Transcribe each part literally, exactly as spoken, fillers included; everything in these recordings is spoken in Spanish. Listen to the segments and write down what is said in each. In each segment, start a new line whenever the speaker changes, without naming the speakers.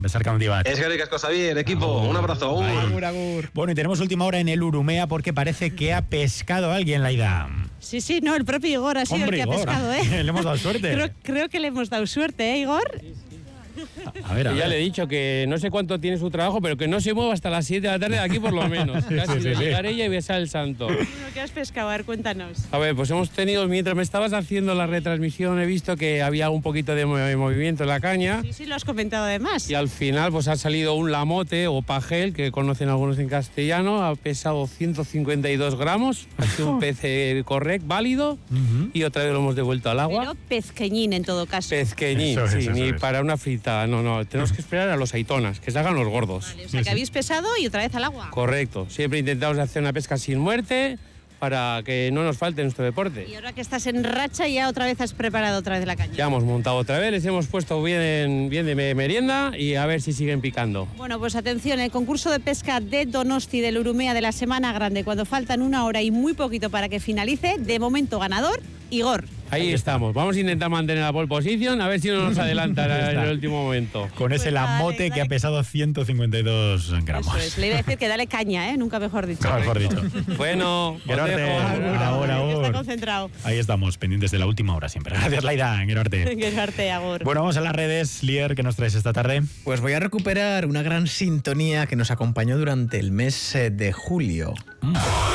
Besar Caundivat.
Es que ricas cosas bien, equipo. Agur. Un abrazo.
Agur, agur. Bueno, y tenemos última hora en el Urumea porque parece que ha pescado a alguien, Laida.
Sí, sí, no, el propio Igor ha sido
Hombre,
el que
Igor,
ha pescado, ¿eh?
Le hemos dado suerte.
Creo, creo que le hemos dado suerte, ¿eh, Igor?
A ver, a ver.
Ya le he dicho que no sé cuánto tiene su trabajo, pero que no se mueva hasta las siete de la tarde de aquí por lo menos. Casi
sí, sí, sí.
llegar ella y besar el santo.
¿Qué has pescado? A ver, cuéntanos.
A ver, pues hemos tenido, mientras me estabas haciendo la retransmisión, he visto que había un poquito de movimiento en la caña.
Sí, sí, lo has comentado además.
Y al final pues ha salido un lamote o pajel, que conocen algunos en castellano, ha pesado ciento cincuenta y dos gramos, ha sido un pez eh, correcto, válido, uh-huh. y otra vez lo hemos devuelto al agua.
Pero pezqueñín en todo caso.
Pezqueñín,
eso
sí,
es, eso
ni
es.
para una frita, no, no, tenemos que esperar a los aitonas, que se hagan los gordos.
Vale, o sea, que habéis pesado y otra vez al agua.
Correcto, siempre intentamos hacer una pesca sin muerte para que no nos falte nuestro deporte.
Y ahora que estás en racha, ya otra vez has preparado otra vez la caña.
Ya hemos montado otra vez, les hemos puesto bien, bien de merienda y a ver si siguen picando.
Bueno, pues atención, el concurso de pesca de Donosti del Urumea de la Semana Grande, cuando faltan una hora y muy poquito para que finalice, de momento ganador, Igor.
Ahí, Ahí estamos, vamos a intentar mantener la pole position, a ver si no nos adelanta en el último momento.
Con
Pues
ese lamote
dale, dale.
que ha pesado ciento cincuenta y dos gramos.
Eso es, le iba a decir que dale caña, ¿eh? Nunca mejor dicho.
No, mejor dicho.
Bueno,
Gerarte, ahora, ahora.
Está concentrado.
Ahí estamos, pendientes de la última hora siempre. Gracias, Laida, Gerarte.
Gerarte, agur.
Bueno, vamos a las redes. Lier, ¿qué nos traes esta tarde?
Pues voy a recuperar una gran sintonía que nos acompañó durante el mes eh, de julio. Mm.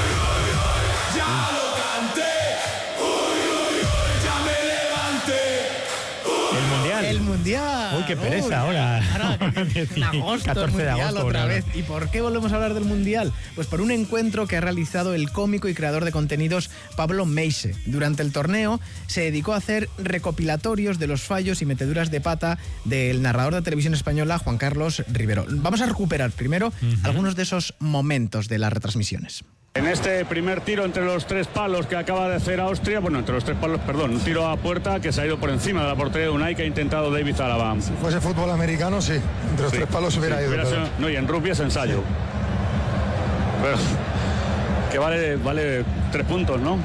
El mundial.
Uy, qué pereza Uy, ahora.
ahora en agosto,
catorce de agosto
otra
ahora.
vez. ¿Y por qué volvemos a hablar del mundial? Pues por un encuentro que ha realizado el cómico y creador de contenidos Pablo Meise. Durante el torneo se dedicó a hacer recopilatorios de los fallos y meteduras de pata del narrador de televisión española Juan Carlos Rivero. Vamos a recuperar primero uh-huh. algunos de esos momentos de las retransmisiones.
En este primer tiro entre los tres palos que acaba de hacer Austria, bueno, entre los tres palos, perdón, un tiro a puerta que se ha ido por encima de la portería de Unai que ha intentado David Alaba.
Si fuese fútbol americano, sí, entre los sí, tres palos hubiera sí, ido.
Hubiera
pero...
sido, no, y en rugby es ensayo. Pero, que vale, vale tres puntos, ¿no?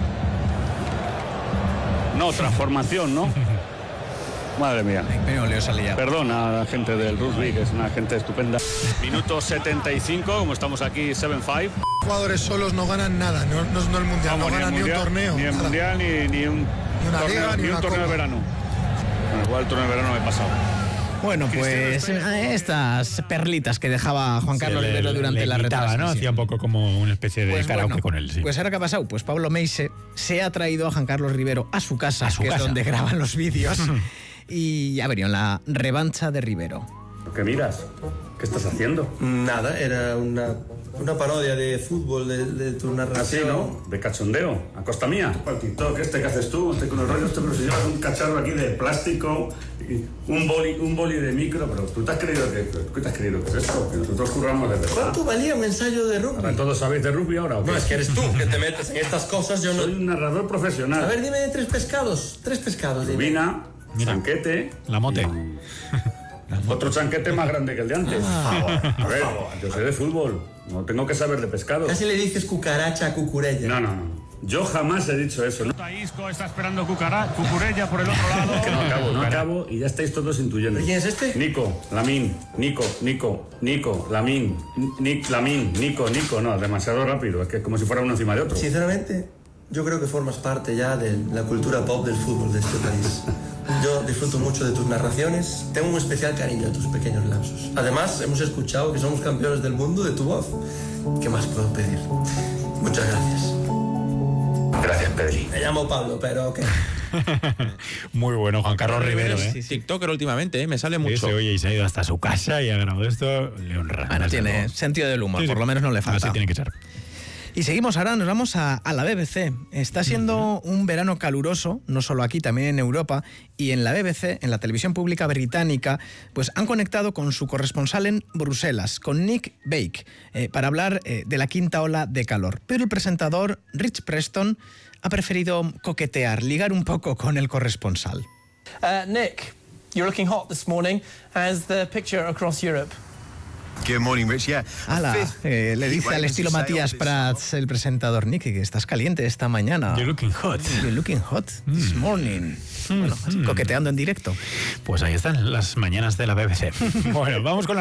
No, transformación, ¿no? Madre mía. Perdón a la gente del rugby, que es una gente estupenda. Minuto setenta y cinco, como estamos aquí, siete cinco.
Jugadores solos no ganan nada, no, no, no el mundial, Vamos, no ganan ni, mundial,
ni un torneo. Ni el
nada.
mundial, ni, ni un
ni una
torneo,
liga, ni,
ni un
una
torneo de verano. Bueno, igual el torneo de verano me he pasado.
Bueno, pues estas perlitas que dejaba Juan Carlos Rivero sí, durante le la retransmisión.
¿no? Hacía un poco como una especie de
pues
karaoke
bueno,
con él. Sí.
Pues ahora qué ha pasado, pues Pablo Meise se ha traído a Juan Carlos Rivero a su casa,
a su
que
casa.
es donde graban los vídeos, y ha venido la revancha de Rivero.
¿Qué miras? ¿Qué estás haciendo?
Nada, era una, una parodia de fútbol, de, de tu narración.
Así, ¿no? De cachondeo, a costa mía. Para el TikTok este que haces tú, este con el rollo, este, pero si llevas un cacharro aquí de plástico, un boli, un boli de micro, pero tú te has creído que, ¿qué te has creído que es esto? Que nosotros curramos de verdad.
¿Cuánto valía un ensayo de rugby?
¿Ahora todos sabéis de rugby ahora o qué?
No, es que eres tú que te metes en estas cosas, yo no...
Soy un narrador profesional.
A ver, dime de tres pescados, tres pescados.
Rubina, chanquete...
Lamote.
Otro chanquete más grande que el de antes.
Ah,
a ver, yo sé de fútbol, no tengo que saber de pescado.
Casi le dices cucaracha a cucurella.
No, no, no. Yo jamás he dicho eso, ¿no? Isco está esperando cucara, cucurella por el otro lado. Es que no acabo, no acabo y ya estáis todos intuyendo.
¿Quién es este?
Nico, Lamin, Nico, Nico, Nico, Lamin, Nick, Lamin, Nico, Nico. No, demasiado rápido, es que es como si fuera uno encima de otro.
Sinceramente, yo creo que formas parte ya de la cultura pop del fútbol de este país. Yo disfruto mucho de tus narraciones, tengo un especial cariño a tus pequeños lapsos. Además, hemos escuchado que somos campeones del mundo de tu voz. ¿Qué más puedo pedir? Muchas gracias.
Gracias, Pedri.
Me llamo Pablo, pero ok.
Muy bueno, Juan Carlos Rivero, ¿eh?
Sí, sí. TikToker últimamente, ¿eh? Me sale mucho.
Sí, oye, y se ha ido hasta su casa y ha grabado esto, le honra.
Bueno, tiene sentido del humor, sí, sí. Por lo menos no le falta.
Así tiene que ser.
Y seguimos ahora, nos vamos a, a la B B C. Está siendo un verano caluroso, no solo aquí, también en Europa, y en la B B C, en la televisión pública británica, pues han conectado con su corresponsal en Bruselas, con Nick Bake, eh, para hablar eh, de la quinta ola de calor. Pero el presentador, Rich Preston, ha preferido coquetear, ligar un poco con el corresponsal.
Uh, Nick, you're looking hot this morning as the picture across Europe. Good morning, Rich. Yeah.
Ala, eh, le dice al estilo Matías Prats, el presentador, Nicky, que estás caliente esta mañana.
You're looking hot.
You're looking hot this morning. Bueno, así coqueteando en directo.
Pues ahí están las mañanas de la B B C. Bueno, vamos con la